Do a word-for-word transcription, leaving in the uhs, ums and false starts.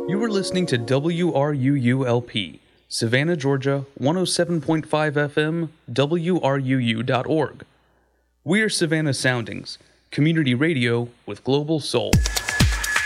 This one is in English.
You are listening to W R U U L P, Savannah, Georgia, one oh seven point five F M, W R U U dot org. We are Savannah Soundings, community radio with global soul.